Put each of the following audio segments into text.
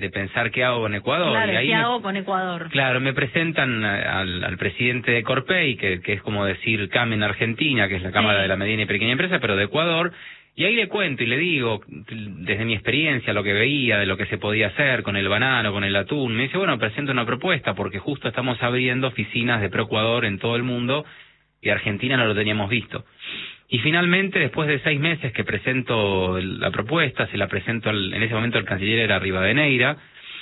de pensar qué hago con Ecuador. Claro, y ahí ¿qué hago con Ecuador? Claro, me presentan al presidente de Corpey, que es como decir CAM en Argentina, que es la Cámara de la Mediana y Pequeña Empresa, pero de Ecuador, y ahí le cuento y le digo, desde mi experiencia, lo que veía, de lo que se podía hacer con el banano, con el atún. Me dice, bueno, presento una propuesta, porque justo estamos abriendo oficinas de ProEcuador en todo el mundo, y Argentina no lo teníamos visto. Y finalmente, después de 6 meses que presento la propuesta, se la presento en ese momento el canciller era Rivadeneira,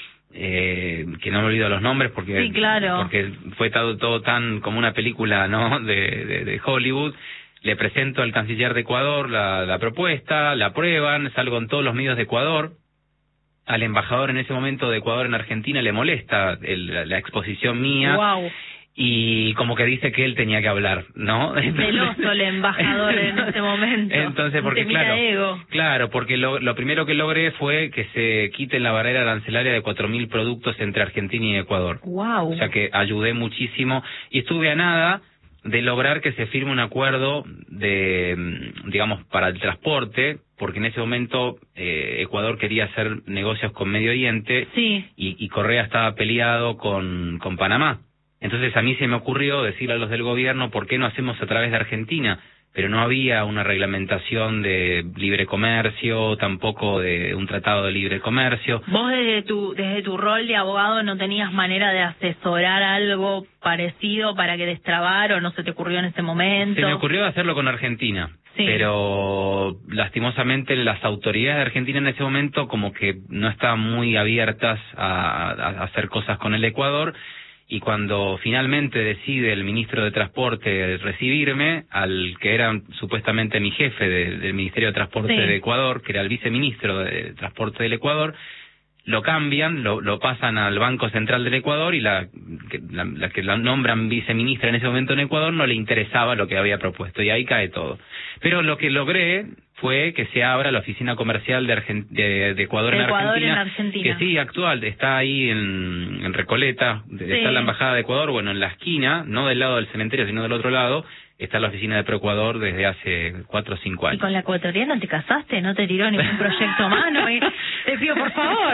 que no me olvido los nombres porque sí, claro, porque fue todo tan como una película, ¿no?, de Hollywood. Le presento al canciller de Ecuador la propuesta, la aprueban, salgo en todos los medios de Ecuador. Al embajador en ese momento de Ecuador en Argentina le molesta la exposición mía. Wow. Y como que dice que él tenía que hablar, ¿no? Celoso el embajador en ese momento. Entonces, porque claro, porque lo primero que logré fue que se quite la barrera arancelaria de 4.000 productos entre Argentina y Ecuador. Wow. O sea que ayudé muchísimo y estuve a nada de lograr que se firme un acuerdo digamos, para el transporte, porque en ese momento Ecuador quería hacer negocios con Medio Oriente. Sí. Y Correa estaba peleado con Panamá. Entonces a mí se me ocurrió decirle a los del gobierno, ¿por qué no hacemos a través de Argentina? Pero no había una reglamentación de libre comercio, tampoco de un tratado de libre comercio. ¿Vos desde tu rol de abogado no tenías manera de asesorar algo parecido para que destrabar o no se te ocurrió en ese momento? Se me ocurrió hacerlo con Argentina, sí, pero lastimosamente las autoridades de Argentina en ese momento como que no estaban muy abiertas a hacer cosas con el Ecuador. Y cuando finalmente decide el ministro de Transporte recibirme, al que era supuestamente mi jefe del Ministerio de Transporte de Ecuador, que era el viceministro de Transporte del Ecuador, lo cambian, lo pasan al Banco Central del Ecuador y la que la nombran viceministra en ese momento en Ecuador no le interesaba lo que había propuesto y ahí cae todo. Pero lo que logré fue que se abra la oficina comercial de Ecuador, en Argentina, que sí, actual, está ahí en Recoleta, está la embajada de Ecuador, bueno, en la esquina, no del lado del cementerio, sino del otro lado, está la oficina de ProEcuador desde hace 4 o 5 años. ¿Y con la ecuatoriana te casaste? ¿No te tiró ningún proyecto más? ¿No? Te pido por favor.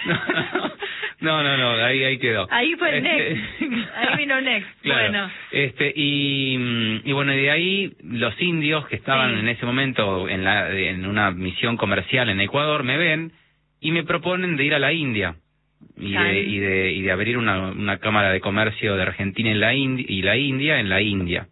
No, ahí quedó. Ahí fue el next. Ahí vino next. Claro. Bueno. Y bueno, de ahí los indios que estaban en ese momento en una misión comercial en Ecuador me ven y me proponen de ir a la India y de abrir una cámara de comercio de Argentina en la India en la India.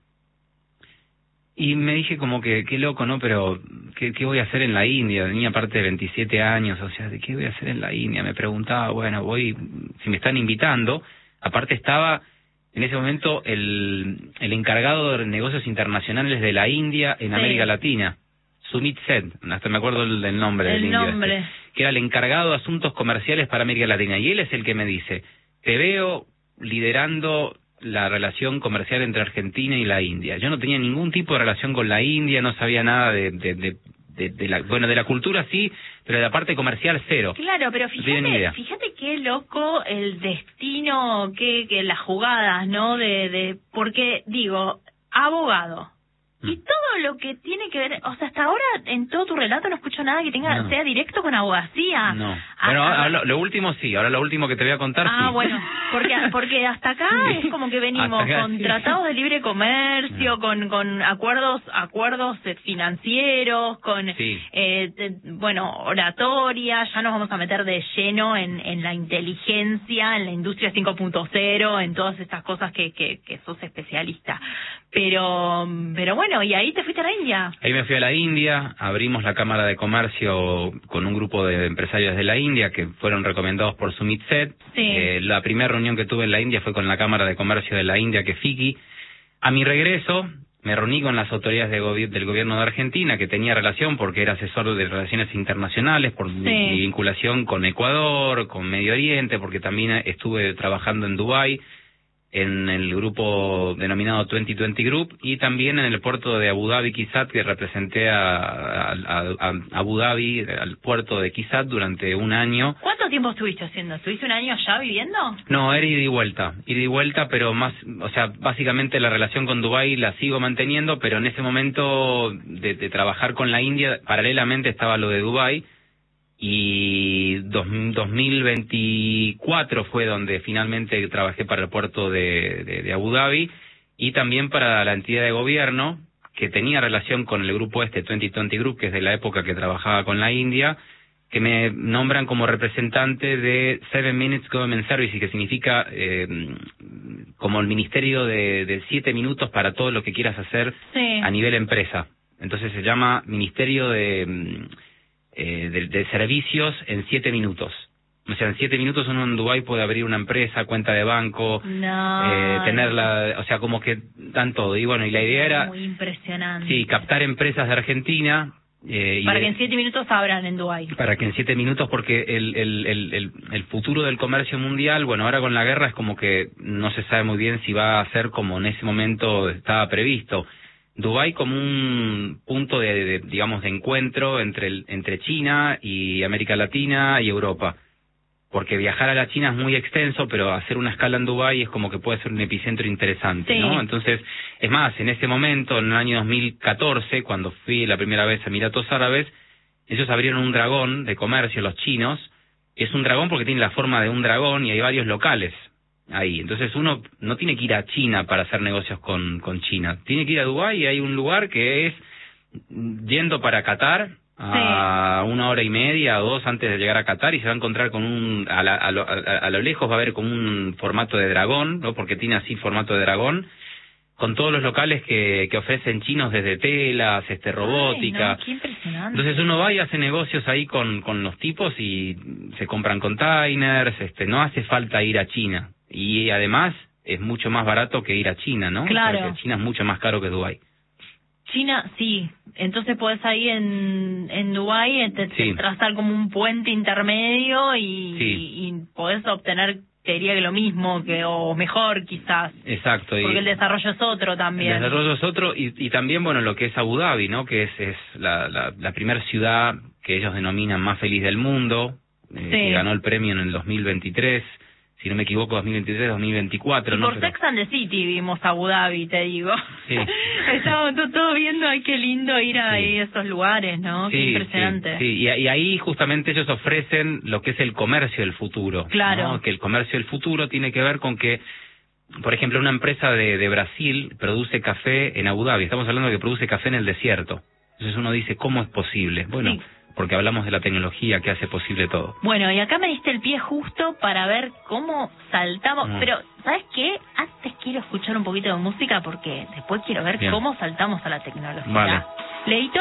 Y me dije como que, qué loco, ¿no? Pero, ¿qué voy a hacer en la India? Tenía aparte de 27 años, o sea, ¿de qué voy a hacer en la India? Me preguntaba, bueno, si me están invitando. Aparte estaba, en ese momento, el encargado de negocios internacionales de la India en América Latina, Sumit Seth, hasta me acuerdo del nombre del indio, que era el encargado de asuntos comerciales para América Latina. Y él es el que me dice, te veo liderando la relación comercial entre Argentina y la India. Yo no tenía ningún tipo de relación con la India, no sabía nada de la cultura sí, pero de la parte comercial cero. Claro, pero fíjate qué loco el destino, que las jugadas, ¿no? Porque digo, abogado. Y todo lo que tiene que ver, o sea, hasta ahora en todo tu relato no escucho nada que sea directo con abogacía. No. Bueno, lo último sí, ahora lo último que te voy a contar sí. Bueno, porque hasta acá es como que venimos con tratados de libre comercio, con acuerdos financieros, con oratoria, ya nos vamos a meter de lleno en la inteligencia, en la industria 5.0, en todas estas cosas que sos especialista. Pero bueno, y ahí te fuiste a la India. Ahí me fui a la India, abrimos la Cámara de Comercio con un grupo de empresarios de la India que fueron recomendados por Sumit Seth. La primera reunión que tuve en la India fue con la Cámara de Comercio de la India, que FICI. A mi regreso me reuní con las autoridades del gobierno de Argentina, que tenía relación porque era asesor de relaciones internacionales por mi vinculación con Ecuador, con Medio Oriente, porque también estuve trabajando en Dubái, en el grupo denominado 2020 Group, y también en el puerto de Abu Dhabi Qisat, que representé a Abu Dhabi, al puerto de Qisat, durante un año. ¿Cuánto tiempo estuviste haciendo? ¿Estuviste un año allá viviendo? No, era ida y vuelta, pero más, o sea, básicamente la relación con Dubái la sigo manteniendo, pero en ese momento de trabajar con la India, paralelamente estaba lo de Dubái. y 2024 fue donde finalmente trabajé para el puerto de Abu Dhabi y también para la entidad de gobierno que tenía relación con el grupo 2020 Group, que es de la época que trabajaba con la India, que me nombran como representante de 7 Minutes Government Services, que significa como el ministerio de 7 minutos para todo lo que quieras hacer a nivel empresa. Entonces se llama Ministerio de Servicios en 7 minutos. O sea, en 7 minutos uno en Dubái puede abrir una empresa, cuenta de banco, tenerla, o sea, como que dan todo. Y bueno, y la idea era... Muy impresionante. Sí, captar empresas de Argentina... para que en 7 minutos abran en Dubái. Para que en 7 minutos, porque el futuro del comercio mundial, bueno, ahora con la guerra es como que no se sabe muy bien si va a ser como en ese momento estaba previsto. Dubái como un punto digamos, de encuentro entre China y América Latina y Europa. Porque viajar a la China es muy extenso, pero hacer una escala en Dubái es como que puede ser un epicentro interesante, ¿no? Entonces, es más, en ese momento, en el año 2014, cuando fui la primera vez a Emiratos Árabes, ellos abrieron un dragón de comercio, los chinos. Es un dragón porque tiene la forma de un dragón y hay varios locales ahí. Entonces uno no tiene que ir a China para hacer negocios con China. Tiene que ir a Dubái y hay un lugar que es yendo para Qatar a 1 hora y media o 2 antes de llegar a Qatar, y se va a encontrar con a lo lejos va a haber como un formato de dragón, ¿no? Porque tiene así formato de dragón, con todos los locales que ofrecen chinos, desde telas, robótica. Ay, no, qué impresionante. Entonces uno va y hace negocios ahí con los tipos y se compran containers, no hace falta ir a China. Y además es mucho más barato que ir a China, ¿no? Claro. Porque China es mucho más caro que Dubái. China, sí. Entonces podés ahí en Dubái trazar como un puente intermedio y podés obtener, te diría que lo mismo, o mejor quizás. Exacto. Porque el desarrollo es otro también. El desarrollo es otro y también, bueno, lo que es Abu Dhabi, ¿no? Que es la primera ciudad que ellos denominan más feliz del mundo, que ganó el premio en el 2023. Si no me equivoco, 2023-2024. Y por Sex and the City vimos Abu Dhabi, te digo. Sí. Estábamos todos viendo, ay, qué lindo ir a esos lugares, ¿no? Qué impresionante. Sí. Y ahí justamente ellos ofrecen lo que es el comercio del futuro. Claro. ¿no? Que el comercio del futuro tiene que ver con que, por ejemplo, una empresa de Brasil produce café en Abu Dhabi. Estamos hablando de que produce café en el desierto. Entonces uno dice, ¿cómo es posible? Bueno... porque hablamos de la tecnología que hace posible todo. Bueno, y acá me diste el pie justo para ver cómo saltamos. Pero, ¿sabes qué? Antes quiero escuchar un poquito de música porque después quiero ver cómo saltamos a la tecnología. Vale. Leito.